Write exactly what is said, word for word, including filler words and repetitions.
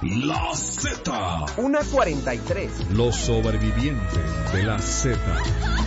La Z. Una cuarenta y tres. Los sobrevivientes de la Z.